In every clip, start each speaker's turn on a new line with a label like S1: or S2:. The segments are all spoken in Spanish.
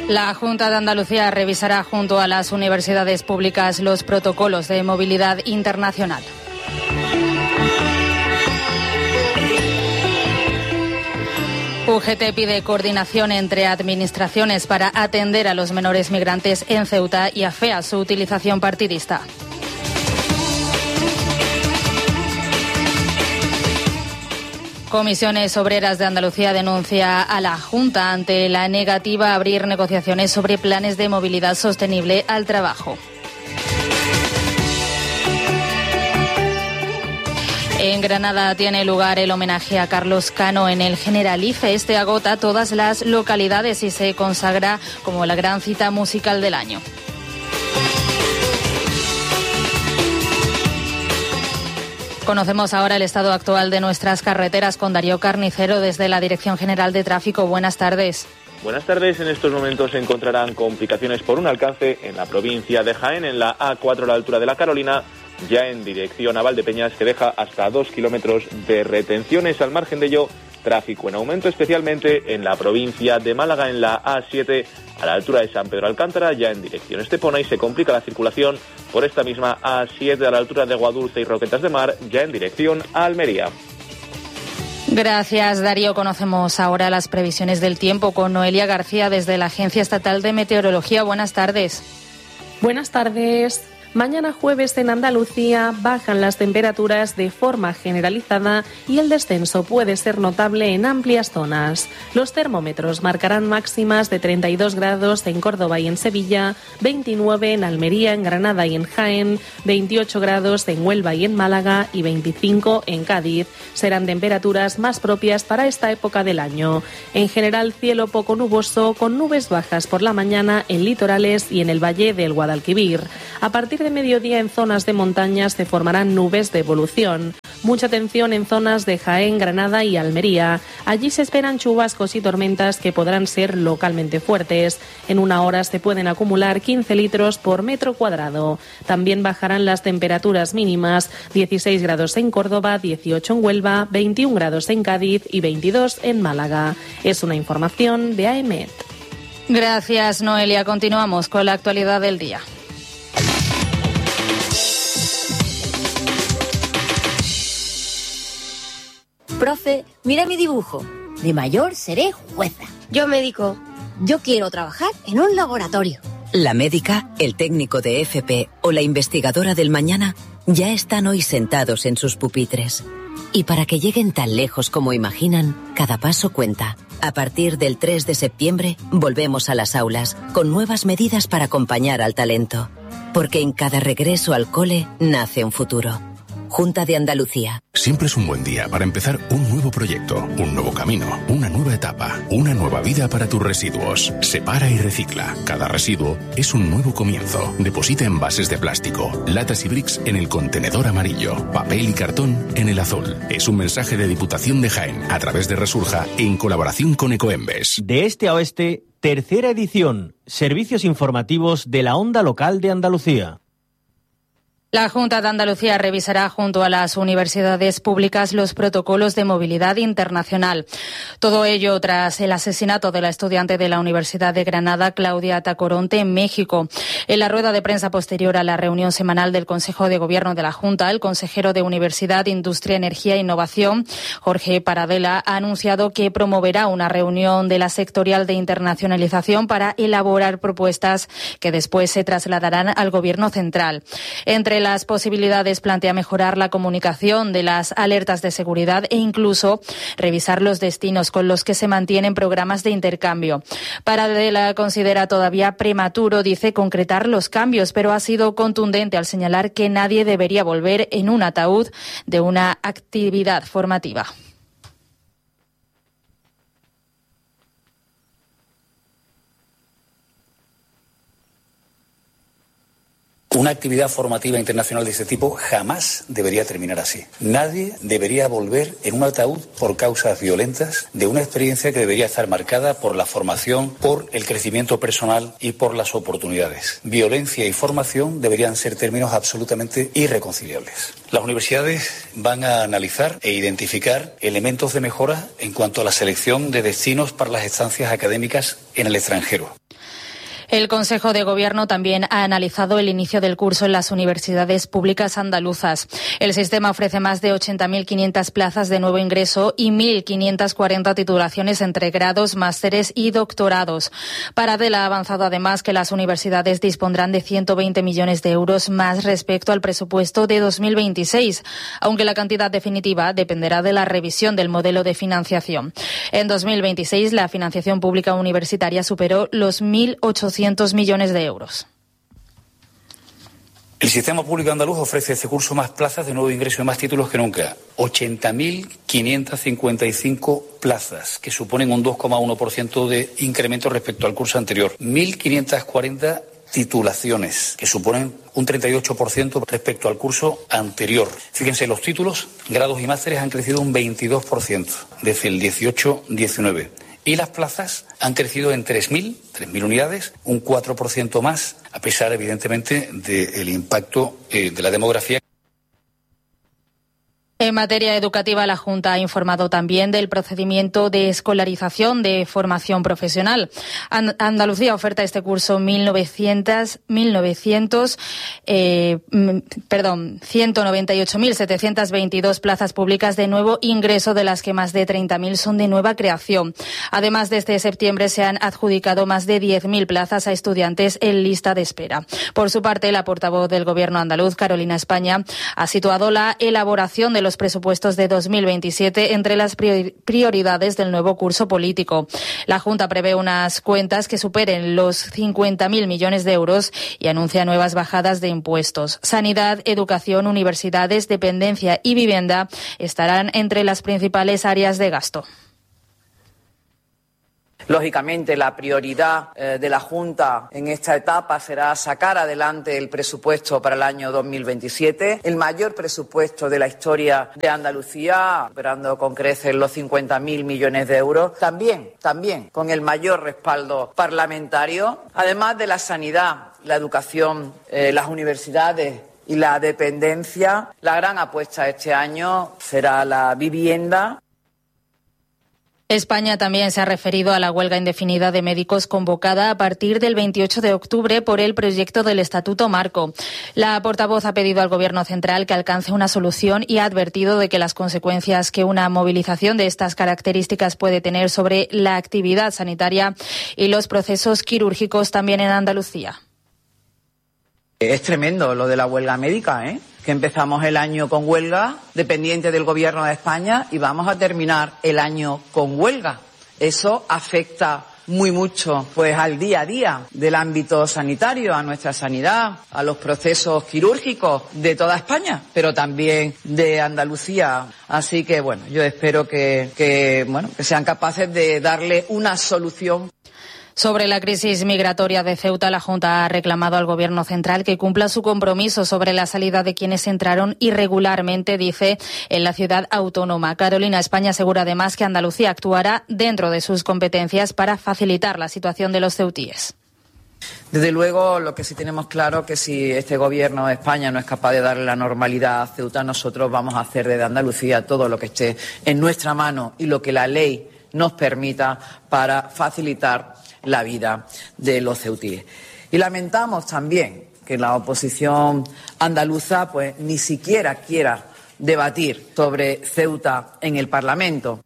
S1: La Junta de Andalucía revisará junto a las universidades públicas los protocolos de movilidad internacional. UGT pide coordinación entre administraciones para atender a los menores migrantes en Ceuta y afea su utilización partidista. Comisiones Obreras de Andalucía denuncia a la Junta ante la negativa a abrir negociaciones sobre planes de movilidad sostenible al trabajo. En Granada tiene lugar el homenaje a Carlos Cano en el Generalife. Este agota todas las localidades y se consagra como la gran cita musical del año. Conocemos ahora el estado actual de nuestras carreteras con Darío Carnicero desde la Dirección General de Tráfico. Buenas tardes.
S2: Buenas tardes. En estos momentos se encontrarán complicaciones por un alcance en la provincia de Jaén, en la A4 a la altura de la Carolina, ya en dirección a Valdepeñas, que deja hasta 2 kilómetros de retenciones. Al margen de ello, tráfico en aumento, especialmente en la provincia de Málaga, en la A7 a la altura de San Pedro Alcántara, ya en dirección Estepona, y se complica la circulación por esta misma A7 a la altura de Aguadulce y Roquetas de Mar, ya en dirección a Almería.
S1: Gracias, Darío. Conocemos ahora las previsiones del tiempo con Noelia García desde la Agencia Estatal de Meteorología. Buenas tardes.
S3: Buenas tardes. Mañana jueves en Andalucía bajan las temperaturas de forma generalizada y el descenso puede ser notable en amplias zonas. Los termómetros marcarán máximas de 32 grados en Córdoba y en Sevilla, 29 en Almería, en Granada y en Jaén, 28 grados en Huelva y en Málaga y 25 en Cádiz. Serán temperaturas más propias para esta época del año. En general, cielo poco nuboso con nubes bajas por la mañana en litorales y en el valle del Guadalquivir. A partir de mediodía en zonas de montañas se formarán nubes de evolución. Mucha atención en zonas de Jaén, Granada y Almería. Allí se esperan chubascos y tormentas que podrán ser localmente fuertes. En una hora se pueden acumular 15 litros por metro cuadrado. También bajarán las temperaturas mínimas, 16 grados en Córdoba, 18 en Huelva, 21 grados en Cádiz y 22 en Málaga. Es una información de AEMET.
S1: Gracias, Noelia. Continuamos con la actualidad del día.
S4: Profe, mira mi dibujo. De mayor seré jueza.
S5: Yo médico.
S4: Yo quiero trabajar en un laboratorio.
S6: La médica, el técnico de FP o la investigadora del mañana ya están hoy sentados en sus pupitres. Y para que lleguen tan lejos como imaginan, cada paso cuenta. A partir del 3 de septiembre volvemos a las aulas con nuevas medidas para acompañar al talento. Porque en cada regreso al cole nace un futuro. Junta de Andalucía.
S7: Siempre es un buen día para empezar un nuevo proyecto, un nuevo camino, una nueva etapa, una nueva vida para tus residuos. Separa y recicla. Cada residuo es un nuevo comienzo. Deposita envases de plástico, latas y bricks en el contenedor amarillo, papel y cartón en el azul. Es un mensaje de Diputación de Jaén a través de Resurja en colaboración con Ecoembes.
S8: De este a oeste, tercera edición. Servicios informativos de la onda local de Andalucía.
S1: La Junta de Andalucía revisará junto a las universidades públicas los protocolos de movilidad internacional. Todo ello tras el asesinato de la estudiante de la Universidad de Granada, Claudia Tacoronte, en México. En la rueda de prensa posterior a la reunión semanal del Consejo de Gobierno de la Junta, el consejero de Universidad, Industria, Energía e Innovación, Jorge Paradela, ha anunciado que promoverá una reunión de la sectorial de internacionalización para elaborar propuestas que después se trasladarán al Gobierno central. Entre las posibilidades plantea mejorar la comunicación de las alertas de seguridad e incluso revisar los destinos con los que se mantienen programas de intercambio. Paradela considera todavía prematuro, dice, concretar los cambios, pero ha sido contundente al señalar que nadie debería volver en un ataúd de una actividad formativa.
S9: Una actividad formativa internacional de este tipo jamás debería terminar así. Nadie debería volver en un ataúd por causas violentas de una experiencia que debería estar marcada por la formación, por el crecimiento personal y por las oportunidades. Violencia y formación deberían ser términos absolutamente irreconciliables. Las universidades van a analizar e identificar elementos de mejora en cuanto a la selección de destinos para las estancias académicas en el extranjero.
S1: El Consejo de Gobierno también ha analizado el inicio del curso en las universidades públicas andaluzas. El sistema ofrece más de 80.500 plazas de nuevo ingreso y 1.540 titulaciones entre grados, másteres y doctorados. Paradela ha avanzado además que las universidades dispondrán de 120 millones de euros más respecto al presupuesto de 2026, aunque la cantidad definitiva dependerá de la revisión del modelo de financiación. En 2026, la financiación pública universitaria superó los 1.800 millones de euros.
S9: El sistema público andaluz ofrece este curso más plazas de nuevo ingreso y más títulos que nunca. 80.555 plazas, que suponen un 2,1% de incremento respecto al curso anterior. 1.540 titulaciones, que suponen un 38% respecto al curso anterior. Fíjense, los títulos, grados y másteres han crecido un 22% desde el 18-19. Y las plazas han crecido en 3.000 unidades, un 4% más, a pesar, evidentemente, del impacto de la demografía.
S1: En materia educativa, la Junta ha informado también del procedimiento de escolarización de formación profesional. Andalucía oferta este curso 198.722 plazas públicas de nuevo ingreso, de las que más de 30.000 son de nueva creación. Además, desde septiembre se han adjudicado más de 10.000 plazas a estudiantes en lista de espera. Por su parte, la portavoz del Gobierno andaluz, Carolina España, ha situado la elaboración de los presupuestos de 2027 entre las prioridades del nuevo curso político. La Junta prevé unas cuentas que superen los 50.000 millones de euros y anuncia nuevas bajadas de impuestos. Sanidad, educación, universidades, dependencia y vivienda estarán entre las principales áreas de gasto.
S5: Lógicamente, la prioridad de la Junta en esta etapa será sacar adelante el presupuesto para el año 2027, el mayor presupuesto de la historia de Andalucía, esperando con creces los 50.000 millones de euros, también con el mayor respaldo parlamentario, además de la sanidad, la educación, las universidades y la dependencia. La gran apuesta este año será la vivienda.
S1: España también se ha referido a la huelga indefinida de médicos convocada a partir del 28 de octubre por el proyecto del Estatuto Marco. La portavoz ha pedido al Gobierno central que alcance una solución y ha advertido de que las consecuencias que una movilización de estas características puede tener sobre la actividad sanitaria y los procesos quirúrgicos también en Andalucía.
S5: Es tremendo lo de la huelga médica, que empezamos el año con huelga, dependiente del Gobierno de España, y vamos a terminar el año con huelga. Eso afecta muy mucho al día a día del ámbito sanitario, a nuestra sanidad, a los procesos quirúrgicos de toda España, pero también de Andalucía. Así que yo espero que sean capaces de darle una solución.
S1: Sobre la crisis migratoria de Ceuta, la Junta ha reclamado al Gobierno central que cumpla su compromiso sobre la salida de quienes entraron irregularmente, dice, en la ciudad autónoma. Carolina España asegura además que Andalucía actuará dentro de sus competencias para facilitar la situación de los ceutíes.
S5: Desde luego, lo que sí tenemos claro que si este Gobierno de España no es capaz de darle la normalidad a Ceuta, nosotros vamos a hacer desde Andalucía todo lo que esté en nuestra mano y lo que la ley nos permita para facilitar la vida de los ceutíes. Y lamentamos también que la oposición andaluza ni siquiera quiera debatir sobre Ceuta en el Parlamento.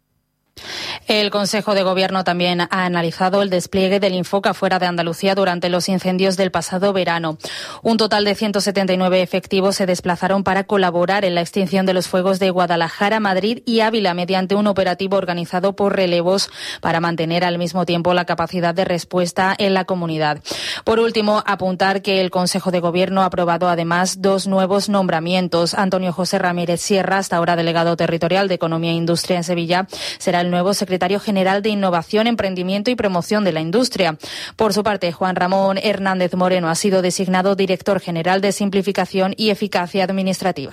S1: El Consejo de Gobierno también ha analizado el despliegue del Infoca fuera de Andalucía durante los incendios del pasado verano. Un total de 179 efectivos se desplazaron para colaborar en la extinción de los fuegos de Guadalajara, Madrid y Ávila mediante un operativo organizado por relevos para mantener al mismo tiempo la capacidad de respuesta en la comunidad. Por último, apuntar que el Consejo de Gobierno ha aprobado además 2 nuevos nombramientos. Antonio José Ramírez Sierra, hasta ahora delegado territorial de Economía e Industria en Sevilla, será el nuevo secretario general de Innovación, Emprendimiento y Promoción de la Industria. Por su parte, Juan Ramón Hernández Moreno ha sido designado director general de Simplificación y Eficacia Administrativa.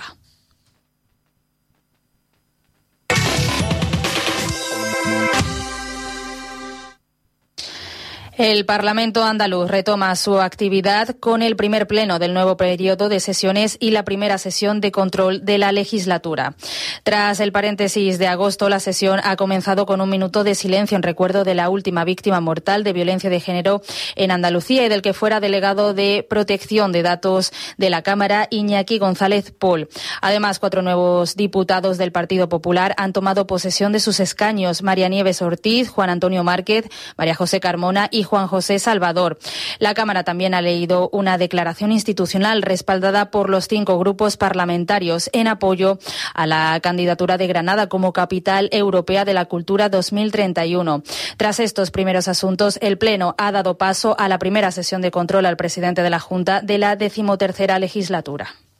S1: El Parlamento andaluz retoma su actividad con el primer pleno del nuevo periodo de sesiones y la primera sesión de control de la legislatura. Tras el paréntesis de agosto, la sesión ha comenzado con un minuto de silencio en recuerdo de la última víctima mortal de violencia de género en Andalucía y del que fuera delegado de protección de datos de la Cámara, Iñaki González Pol. Además, 4 nuevos diputados del Partido Popular han tomado posesión de sus escaños: María Nieves Ortiz, Juan Antonio Márquez, María José Carmona y Juan José Salvador. La Cámara también ha leído una declaración institucional respaldada por los 5 grupos parlamentarios en apoyo a la candidatura de Granada como capital europea de la cultura 2031. Tras estos primeros asuntos, el Pleno ha dado paso a la primera sesión de control al presidente de la Junta de la 13ª legislatura.